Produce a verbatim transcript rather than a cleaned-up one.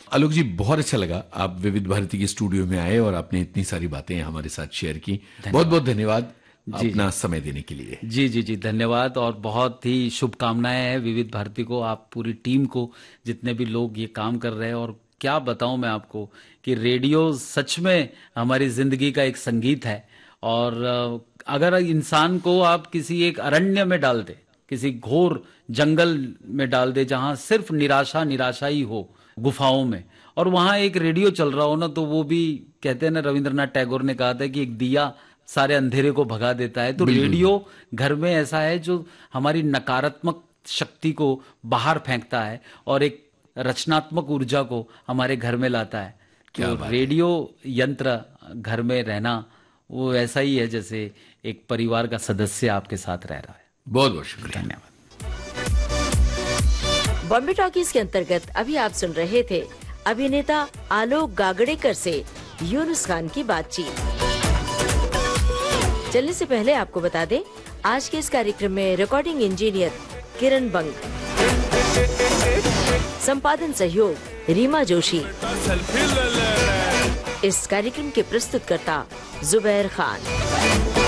आलोक जी, बहुत अच्छा लगा आप विविध भारती के स्टूडियो में आए और आपने इतनी सारी बातें हमारे साथ शेयर की। बहुत बहुत धन्यवाद जी जी अपना समय देने के लिए। जी जी जी धन्यवाद, और बहुत ही शुभकामनाएं हैं विविध भारती को, आप पूरी टीम को, जितने भी लोग ये काम कर रहे हैं। और क्या बताऊं मैं आपको कि रेडियो सच में हमारी जिंदगी का एक संगीत है। और अ, अगर इंसान को आप किसी एक अरण्य में डाल दे, किसी घोर जंगल में डाल दे जहां सिर्फ निराशा निराशा ही हो, गुफाओं में, और वहां एक रेडियो चल रहा हो ना, तो वो भी, कहते हैं ना, रविंद्रनाथ टैगोर ने कहा था कि एक दिया सारे अंधेरे को भगा देता है। तो बिल्कुल। रेडियो घर में ऐसा है जो हमारी नकारात्मक शक्ति को बाहर फेंकता है और एक रचनात्मक ऊर्जा को हमारे घर में लाता है। क्या तो बात है। रेडियो यंत्र घर में रहना वो ऐसा ही है जैसे एक परिवार का सदस्य आपके साथ रह रहा है। बहुत बहुत शुक्रिया। धन्यवाद। बॉम्बे टॉकीज के अंतर्गत अभी आप सुन रहे थे अभिनेता आलोक गागड़ेकर से यूनुस खान की बातचीत। चलने से पहले आपको बता दें, आज के इस कार्यक्रम में रिकॉर्डिंग इंजीनियर किरण बंग, संपादन सहयोग रीमा जोशी, इस कार्यक्रम के प्रस्तुतकर्ता जुबैर खान।